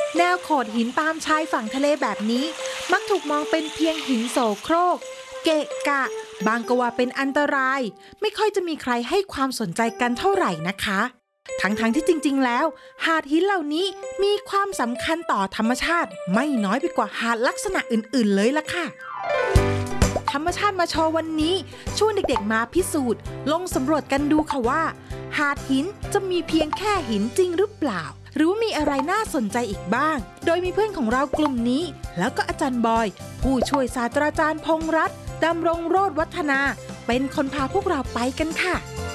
แนวโขดหินตามชายฝั่งทะเลแบบนี้มักถูกมองเป็นเพียงหินโสโครกเกะกะบางก็ว่าเป็นอันตรายไม่ค่อยจะมีใครให้ความสนใจกันเท่าไหร่นะคะทั้งที่จริงๆแล้วหาดหินเหล่านี้มีความสำคัญต่อธรรมชาติไม่น้อยไปกว่าหาดลักษณะอื่นๆเลยล่ะค่ะธรรมชาติมาโชว์วันนี้ชวนเด็กๆมาพิสูจน์ลงสำรวจกันดูค่ะว่าหาดหินจะมีเพียงแค่หินจริงหรือเปล่าหรือมีอะไรน่าสนใจอีกบ้างโดยมีเพื่อนของเรากลุ่มนี้แล้วก็อาจารย์บอยผู้ช่วยศาสตราจารย์พงษ์รัตน์ดำรงโรจน์วัฒนาเป็นคนพาพวกเราไปกันค่ะ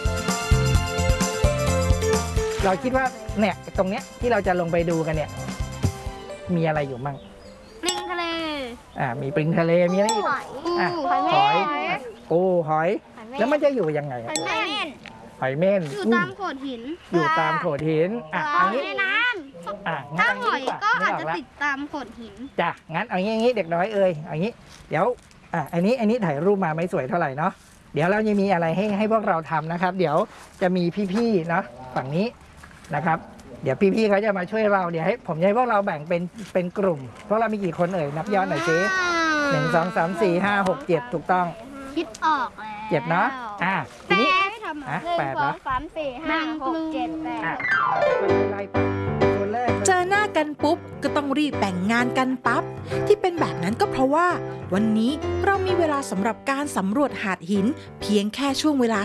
เราคิดว่าเนี่ยตรงเนี้ยที่เราจะลงไปดูกันเนี่ยมีอะไรอยู่มั่งปลิงทะเลมีปลิงทะเลมีอะไรอีกหอยปูหอยแล้วมันจะอยู่ยังไงหอยเม่นอยู่ตามโขดหินอยู่ตามโขดหินอันนี้น้ำถ้าหอยก็อาจจะติดตามโขดหินจ้ะงั้นเอางี้เด็กน้อยเอางี้เดี๋ยวอันนี้ถ่ายรูปมาไม่สวยเท่าไหร่เนาะเดี๋ยวเราจะมีอะไรให้พวกเราทำนะครับเดี๋ยวจะมีพี่ๆเนาะฝั่งนี้นะครับเดี๋ยวพี่ๆเขาจะมาช่วยเราเดี๋ยวผมจะให้พวกเราแบ่งเป็นกลุ่มพวกเรามีกี่คนนับย้อนหน่อยสิ1 2 3 4 5 6 7ถูกต้องคิดออกแล้ว 7เนาะทีนี้ 8แล้ว3 4 5 6 7 8เจอหน้ากันปุ๊บก็ต้องรีบแบ่งงานกันปั๊บที่เป็นแบบนั้นก็เพราะว่าวันนี้เรามีเวลาสำหรับการสำรวจหาดหินเพียงแค่ช่วงเวลา